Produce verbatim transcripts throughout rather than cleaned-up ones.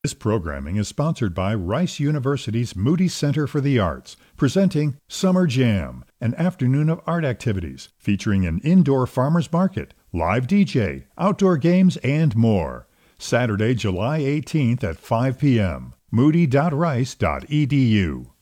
This programming is sponsored by Rice University's Moody Center for the Arts, presenting Summer Jam, an afternoon of art activities featuring an indoor farmers market, live D J, outdoor games, and more. Saturday, July eighteenth at five p.m. moody dot rice dot e d u.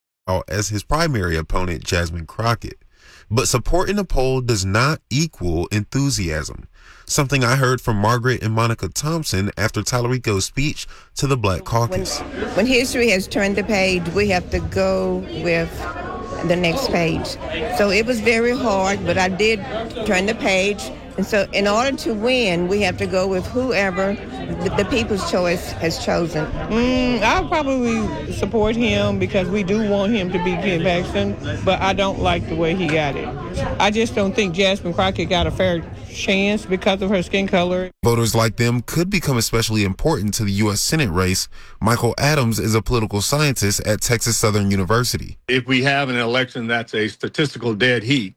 As his primary opponent, Jasmine Crockett. But support in the poll does not equal enthusiasm. Something I heard from Margaret and Monica Thompson after Tallarico's speech to the Black Caucus. When, when history has turned the page, we have to go with the next page. So it was very hard, but I did turn the page. And so in order to win, we have to go with whoever the, the people's choice has chosen. Mm, I'll probably support him because we do want him to be Ken Paxton, but I don't like the way he got it. I just don't think Jasmine Crockett got a fair chance because of her skin color. Voters like them could become especially important to the U S Senate race. Michael Adams is a political scientist at Texas Southern University. If we have an election that's a statistical dead heat,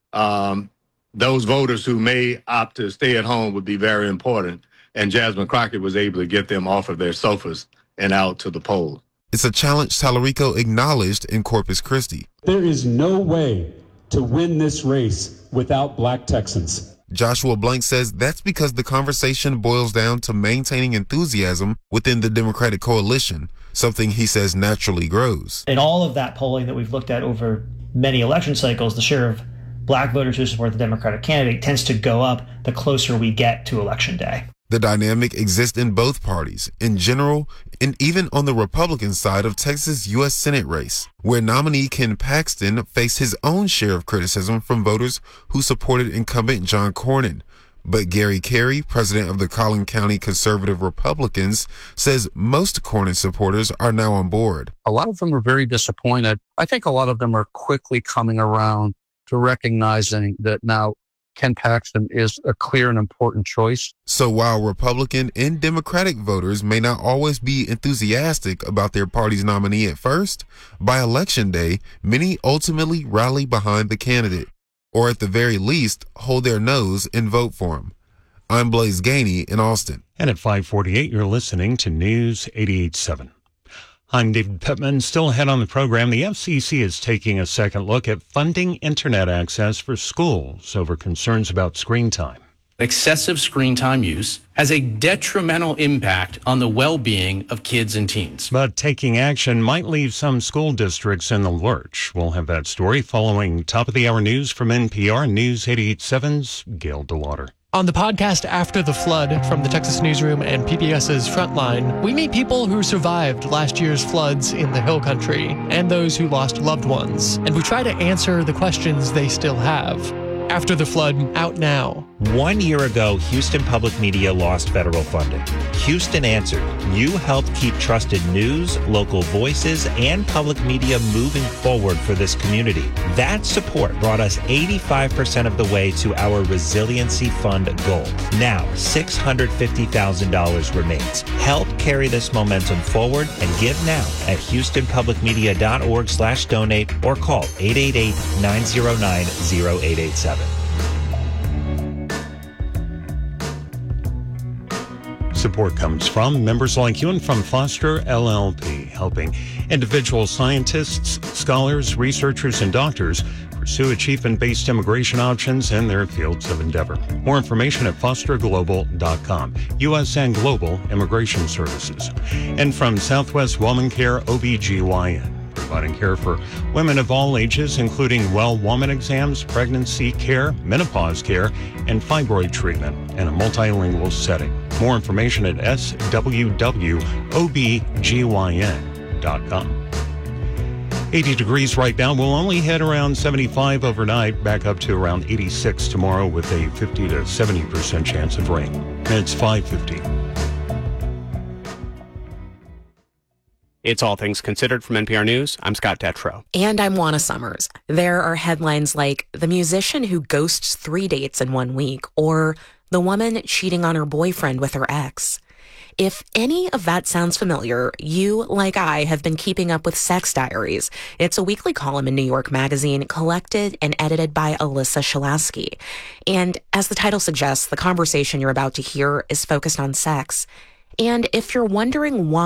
um, those voters who may opt to stay at home would be very important. And Jasmine Crockett was able to get them off of their sofas and out to the polls. It's a challenge Tallarico acknowledged in Corpus Christi. There is no way to win this race without Black Texans. Joshua Blank says that's because the conversation boils down to maintaining enthusiasm within the Democratic coalition, something he says naturally grows. In all of that polling that we've looked at over many election cycles, the share of Black voters who support the Democratic candidate tends to go up the closer we get to Election Day. The dynamic exists in both parties, in general, and even on the Republican side of Texas' U S Senate race, where nominee Ken Paxton faced his own share of criticism from voters who supported incumbent John Cornyn. But Gary Carey, president of the Collin County Conservative Republicans, says most Cornyn supporters are now on board. A lot of them are very disappointed. I think a lot of them are quickly coming around to recognizing that now Ken Paxton is a clear and important choice. So while Republican and Democratic voters may not always be enthusiastic about their party's nominee at first, by Election Day, many ultimately rally behind the candidate, or at the very least, hold their nose and vote for him. I'm Blaze Gainey in Austin. And at five forty-eight, you're listening to News eighty-eight point seven. I'm David Pittman. Still ahead on the program, the F C C is taking a second look at funding internet access for schools over concerns about screen time. Excessive screen time use has a detrimental impact on the well-being of kids and teens. But taking action might leave some school districts in the lurch. We'll have that story following top-of-the-hour news from N P R News eighty-eight point seven's Gail DeWater. On the podcast After the Flood from the Texas Newsroom and PBS's Frontline, we meet people who survived last year's floods in the Hill Country and those who lost loved ones. And we try to answer the questions they still have. After the Flood, out now. One year ago, Houston Public Media lost federal funding. Houston answered. You helped keep trusted news, local voices, and public media moving forward for this community. That support brought us eighty-five percent of the way to our Resiliency Fund goal. Now, six hundred fifty thousand dollars remains. Help carry this momentum forward and give now at houston public media dot org slash donate or call eight eight eight, nine zero nine, zero eight eight seven. Support comes from members like you and from Foster L L P, helping individual scientists, scholars, researchers, and doctors pursue achievement-based immigration options in their fields of endeavor. More information at foster global dot com, U S and Global Immigration Services. And from Southwest Woman Care O B G Y N. Providing care for women of all ages, including well woman exams, pregnancy care, menopause care, and fibroid treatment in a multilingual setting. More information at s w w o b g y n dot com. eighty degrees right now. We'll only hit around seventy-five overnight, back up to around eighty-six tomorrow with a fifty to seventy percent chance of rain. And it's five fifty. It's All Things Considered from N P R News. I'm Scott Detrow. And I'm Juana Summers. There are headlines like the musician who ghosts three dates in one week, or the woman cheating on her boyfriend with her ex. If any of that sounds familiar, you, like I, have been keeping up with Sex Diaries. It's a weekly column in New York Magazine, collected and edited by Alyssa Shalaski. And as the title suggests, the conversation you're about to hear is focused on sex. And if you're wondering why